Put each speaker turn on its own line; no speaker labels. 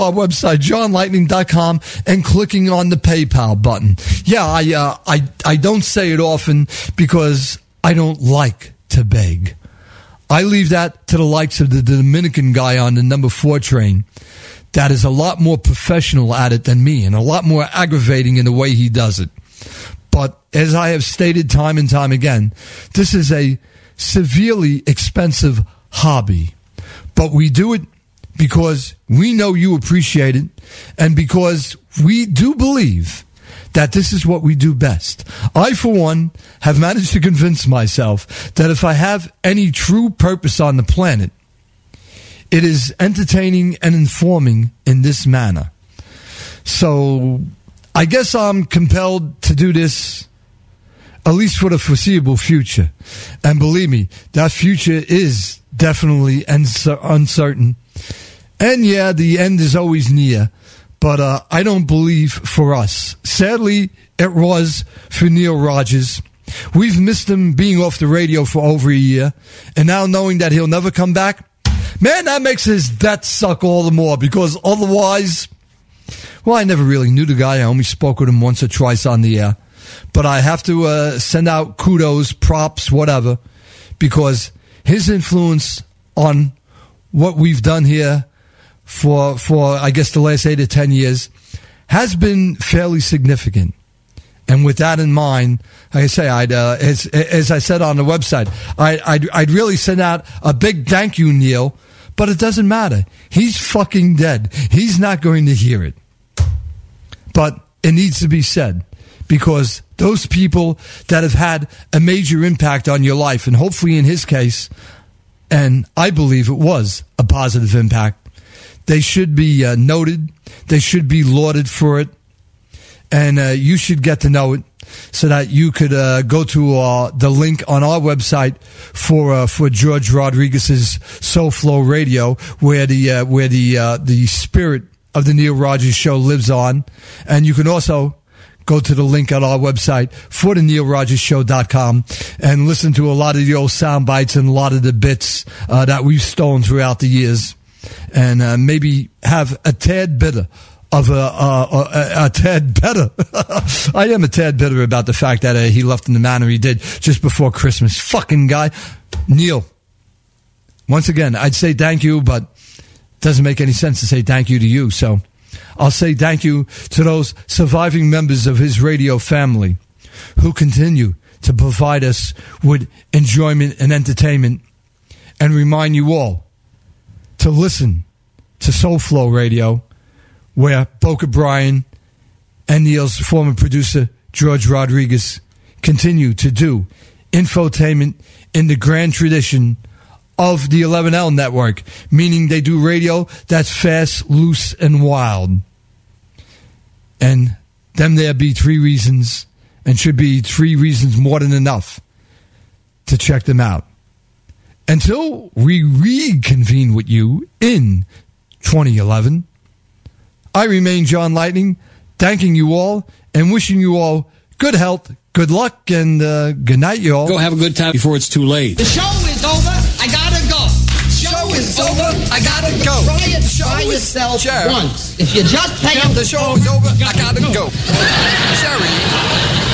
our website, johnlightning.com, and clicking on the PayPal button. Yeah, I don't say it often because I don't like to beg. I leave that to the likes of the Dominican guy on the number 4 train that is a lot more professional at it than me and a lot more aggravating in the way he does it. But as I have stated time and time again, this is a severely expensive hobby. But we do it because we know you appreciate it and because we do believe that this is what we do best. I, for one, have managed to convince myself that if I have any true purpose on the planet, it is entertaining and informing in this manner. So I guess I'm compelled to do this at least for the foreseeable future. And believe me, that future is definitely uncertain. And yeah, the end is always near. But I don't believe for us. Sadly, it was for Neil Rogers. We've missed him being off the radio for over a year. And now knowing that he'll never come back, man, that makes his death suck all the more. Because otherwise, well, I never really knew the guy. I only spoke with him once or twice on the air. But I have to send out kudos, props, whatever. Because his influence on what we've done here for I guess the last 8 or 10 years has been fairly significant. And with that in mind, like I say, as I said on the website, I'd really send out a big thank you, Neil, but it doesn't matter. He's fucking dead. He's not going to hear it. But it needs to be said because those people that have had a major impact on your life, and hopefully in his case, and I believe it was a positive impact, they should be noted. They should be lauded for it. And you should get to know it so that you could go to the link on our website for George Rodriguez's Soul Flow Radio, where the spirit of the Neil Rogers Show lives on. And you can also go to the link on our website for the NeilRogersShow.com and listen to a lot of the old sound bites and a lot of the bits that we've stolen throughout the years. And maybe have a tad bitter of a tad better. I am a tad bitter about the fact that he left in the manner he did just before Christmas. Fucking guy. Neil, once again, I'd say thank you, but it doesn't make any sense to say thank you to you. So I'll say thank you to those surviving members of his radio family who continue to provide us with enjoyment and entertainment and remind you all to listen to Soul Flow Radio, where Boca Brian and Neil's former producer, George Rodriguez, continue to do infotainment in the grand tradition of the 11L network, meaning they do radio that's fast, loose, and wild. And them there be 3 reasons, and should be 3 reasons more than enough to check them out. Until we reconvene with you in 2011, I remain John Lightning, thanking you all and wishing you all good health, good luck, and good night, you all.
Go have a good time before it's too late.
The show is over. I gotta go. Show is over. I gotta go. Try yourself once. If you just pay
the show is over. I gotta go. Sherry.